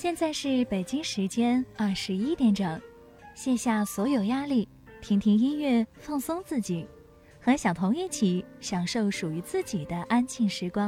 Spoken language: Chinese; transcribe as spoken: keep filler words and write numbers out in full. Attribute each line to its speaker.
Speaker 1: 现在是北京时间二十一点整，卸下所有压力，听听音乐，放松自己，和小童一起享受属于自己的安静时光。